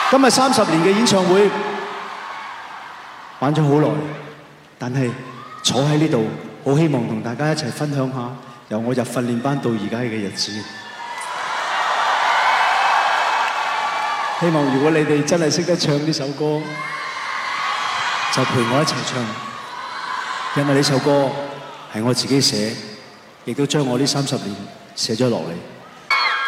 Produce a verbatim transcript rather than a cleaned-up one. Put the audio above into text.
今日三十年嘅演唱會玩咗好耐，但係坐喺呢度，好希望同大家一齊分享下由我入訓練班到而家嘅日子。希望如果你哋真係識得唱呢首歌，就陪我一齊唱，因為呢首歌係我自己寫，亦都將我呢三十年寫咗落嚟。